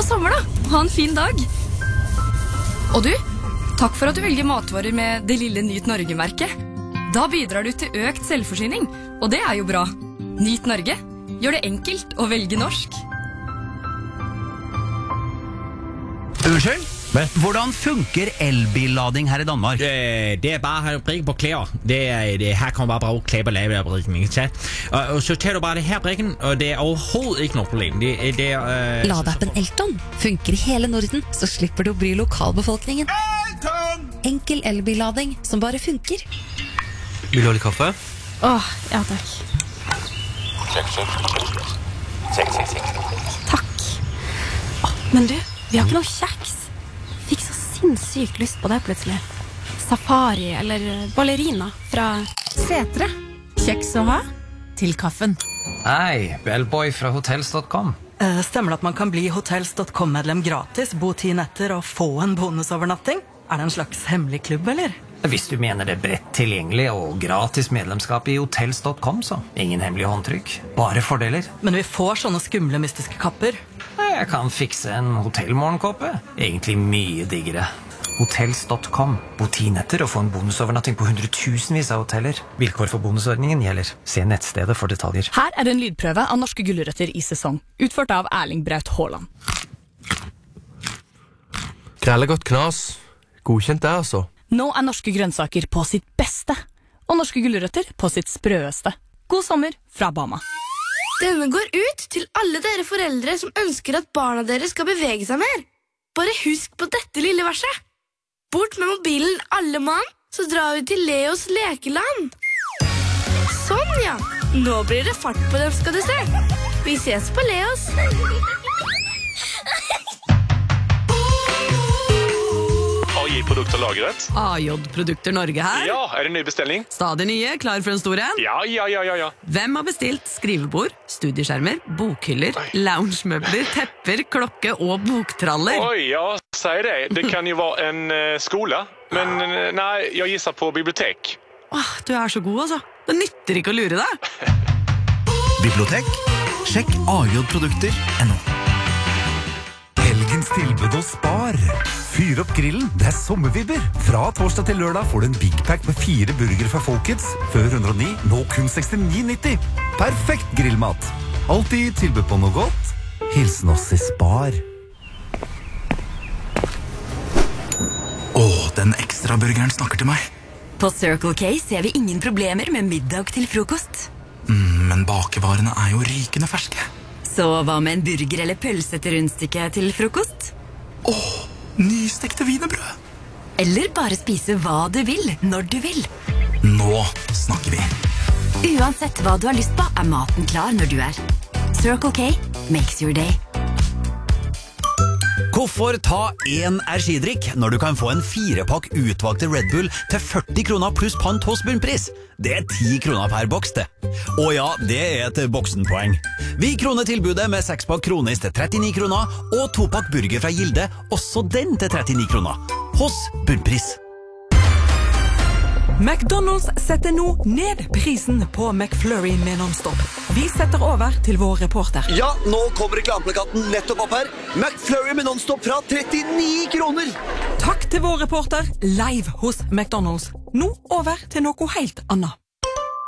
God sommer da, ha en fin dag. Og du, takk for at du velger matvarer med det lille Nyt Norge-merket. Da bidrar du til økt selvforsyning, og det jo bra. Nyt Norge, gjør det enkelt å velge norsk. Unnskyld? Hvordan funker elbillading her i Danmark? Det bare å prikke på klær. Her kan man bare bruke klær på lavebrikken, ikke sant? Og så tar du bare det her brikken, og det overhovedet ikke noe problem. Ladeappen Elton funker i hele Norden, så slipper du å bry lokalbefolkningen. Elton! Enkel elbillading som bare funker. Vil du ha litt kaffe? Ja takk. Takk. Men du, vi har ikke noe kjeks. Fikk så sinnssykt lyst på det plutselig. Safari eller ballerina fra Setre. Kjeks å ha til kaffen. Hei, Bellboy fra hotels.com. Stemmer det at man kan bli hotels.com-medlem gratis, bo 10 netter og få en bonusovernatting? Det en slags hemmelig klubb, eller? Hvis du mener det bredt tilgjengelig og gratis medlemskap i hotels.com, så ingen hemmelig håndtrykk, bare fordeler. Men vi får sånne skumle mystiske kapper. Jeg kan fikse en hotellmorgenkåpe. Egentlig mye diggere. Hotels.com. Bo 10 netter og få en bonusovernatting på hundretusenvis av hoteller. Vilkår for bonusordningen gjelder. Se nettstedet for detaljer. Her det en lydprøve av norske gulrøtter i sesong, utført av Erling Braut Haaland. Krellegodt knas. Godkjent det, altså. Nå norske grønnsaker på sitt beste, og norske gulrøtter på sitt sprøeste. God sommer fra Bama. Denne går ut til alle dere foreldre som ønsker at barna deres skal bevege seg mer. Bare husk på dette lille verset. Bort med mobilen alle mann, så drar vi til Leos lekeland. Sånn ja, nå blir det fart på dem skal du se. Vi ses på Leos. AJ-produkter lagret. AJ-produkter Norge her. Ja, det en ny bestelling? Stadig nye, klar for en stor en? Ja. Hvem har bestilt skrivebord, studieskjermer, bokhyller, loungemøbler, tepper, klokke og boktraller? Oi, ja, sier det. Det kan jo være en skole, men nei, jeg gisser på bibliotek. Du så god, altså. Det nytter ikke å lure deg. Bibliotek? Sjekk AJ-produkter.no. Helgens tilbud hos Spar. Fyr opp grillen, det sommervibber. Fra torsdag til lørdag får du en Big Pack med 4 burger fra Folkets. Før 109, nå kun 69,90. Perfekt grillmat. Alltid tilbud på noe godt. Hilsen oss i Spar. Den ekstra burgeren snakker til meg. På Circle K ser vi ingen problemer med middag til frokost. Men bakevarene jo rykende ferske. Så hva med en burger eller pølse til rundstykke til frokost? Nystekte wienerbrød. Eller bare spise hva du vil, når du vil. Nå snakker vi. Uansett hva du har lyst på, maten klar når du Circle K makes your day. Hvorfor ta en energidrikk når du kan få en 4-pakk utvalgte Red Bull til 40 kroner pluss pant hos bunnpris? Det 10 kroner per boks, det. Og ja, det et boksenpoeng. Vi kroner tilbudet med 6-pakk kronis til 39 kroner, og 2-pakk burger fra Gilde, også den til 39 kroner. Hos bunnpris. McDonald's setter nå ned prisen på McFlurry med non-stop. Vi setter over til vår reporter. Ja, nå kommer reklameplakaten nettopp opp her. McFlurry med non-stop fra 39 kroner. Takk til vår reporter live hos McDonald's. Nå over til noe helt annet.